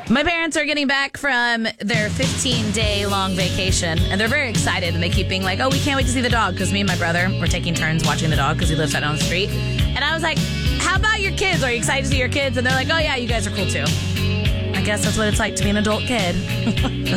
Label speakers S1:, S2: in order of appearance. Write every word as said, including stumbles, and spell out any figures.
S1: My parents are getting back from their fifteen-day long vacation, and they're very excited, and they keep being like, oh, we can't wait to see the dog, because me and my brother were taking turns watching the dog because he lives right down the street. And I was like, how about your kids? Are you excited to see your kids? And they're like, oh, yeah, you guys are cool, too. I guess that's what it's like to be an adult kid.